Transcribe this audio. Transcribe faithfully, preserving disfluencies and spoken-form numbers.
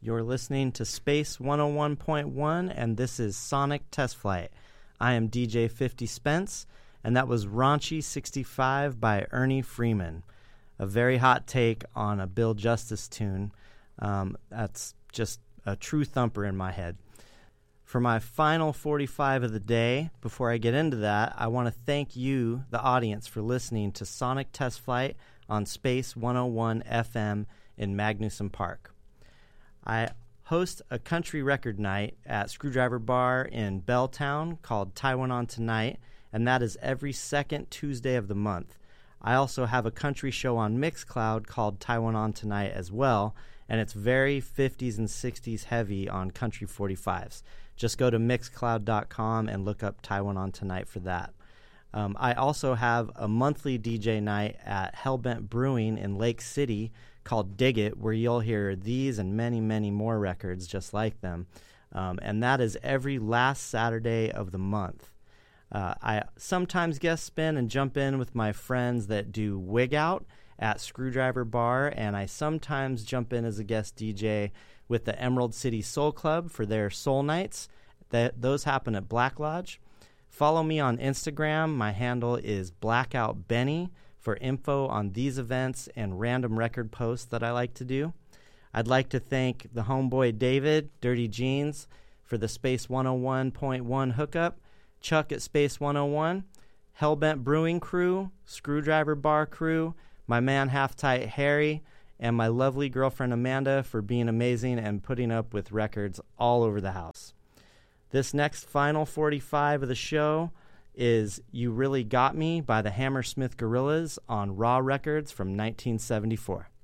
You're listening to Space one oh one point one, and this is Sonic Test Flight. I am D J fifty Spence, and that was Raunchy sixty-five by Ernie Freeman. A very hot take on a Bill Justice tune. Um, that's just a true thumper in my head. For my final forty-five of the day, before I get into that, I want to thank you, the audience, for listening to Sonic Test Flight on Space one oh one F M in Magnuson Park. I host a country record night at Screwdriver Bar in Belltown called Taiwan on Tonight, and that is every second Tuesday of the month. I also have a country show on Mixcloud called Taiwan on Tonight as well, and it's very fifties and sixties heavy on country forty-fives. Just go to mixcloud dot com and look up Taiwan on Tonight for that. Um, I also have a monthly D J night at Hellbent Brewing in Lake City called Dig It, where you'll hear these and many, many more records just like them. Um, and that is every last Saturday of the month. Uh, I sometimes guest spin and jump in with my friends that do Wig Out at Screwdriver Bar, and I sometimes jump in as a guest D J with the Emerald City Soul Club for their Soul Nights. That, those happen at Black Lodge. Follow me on Instagram. My handle is Blackout Benny for info on these events and random record posts that I like to do. I'd like to thank the homeboy David, Dirty Jeans, for the Space one oh one point one hookup, Chuck at Space one oh one, Hellbent Brewing crew, Screwdriver Bar crew, my man Half Tight Harry, and my lovely girlfriend Amanda for being amazing and putting up with records all over the house. This next final forty-five of the show is You Really Got Me by the Hammersmith Gorillas on Raw Records from nineteen seventy-four.